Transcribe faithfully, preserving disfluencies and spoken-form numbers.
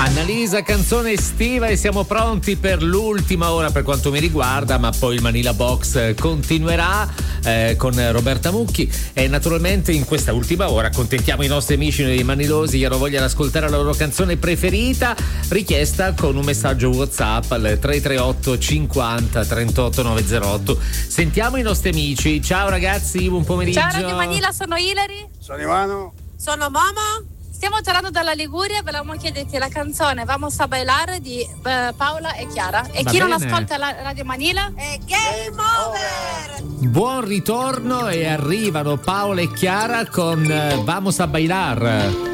Annalisa, canzone estiva, e siamo pronti per l'ultima ora per quanto mi riguarda, ma poi il Manila Box continuerà eh, con Roberta Mucchi, e naturalmente in questa ultima ora accontentiamo i nostri amici dei manilosi che hanno voglia di ascoltare la loro canzone preferita, richiesta con un messaggio WhatsApp al tre tre otto cinquanta trentotto novecentotto. Sentiamo i nostri amici. Ciao ragazzi, buon pomeriggio. Ciao Radio Manila, sono Ilari. Sono Ivano. Sono Mama. Stiamo tornando dalla Liguria, volevamo chiederti la canzone Vamos a bailar di eh, Paola e Chiara. E Va chi bene. non ascolta la Radio Manila è Game Over! Buon ritorno, e arrivano Paola e Chiara con eh, Vamos a bailar.